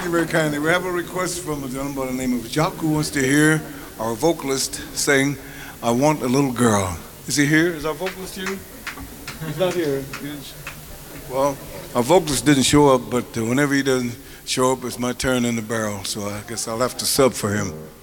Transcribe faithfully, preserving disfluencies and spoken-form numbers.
you very kindly. We have a request from a gentleman by the name of Jock who wants to hear our vocalist sing, I Want a Little Girl. Is he here? Is our vocalist here? He's not here. Well, our vocalist didn't show up, but uh, whenever he doesn't show up, it's my turn in the barrel, so I guess I'll have to sub for him.